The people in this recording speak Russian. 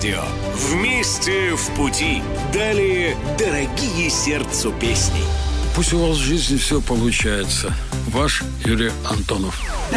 радио. Вместе в пути. Далее дорогие сердцу песни. Пусть у вас в жизни все получается. Ваш Юрий Антонов.